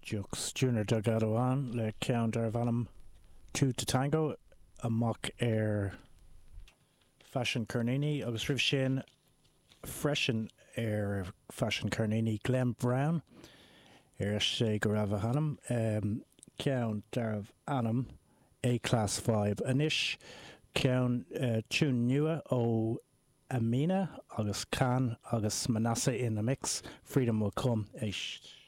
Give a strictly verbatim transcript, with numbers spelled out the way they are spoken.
Jux Junior Delgado an le ceann dar bhanam two to tango amach ar Fashion Carnini agus rih sin freisin ar Fashion Carnini Glenn Brown ar sé go raibh a hanam um, ceann dar anam A-Class five anis ceann uh, tún nua ó Amina agus Khan agus Manasseh in the mix. Freedom will come éist.